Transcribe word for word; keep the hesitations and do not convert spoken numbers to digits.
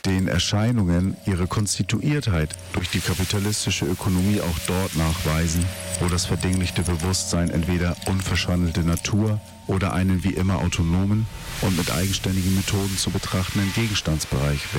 den Erscheinungen ihre Konstituiertheit durch die kapitalistische Ökonomie auch dort nachweisen, wo das verdinglichte Bewusstsein entweder unverschandelte Natur oder einen wie immer autonomen und mit eigenständigen Methoden zu betrachtenden Gegenstandsbereich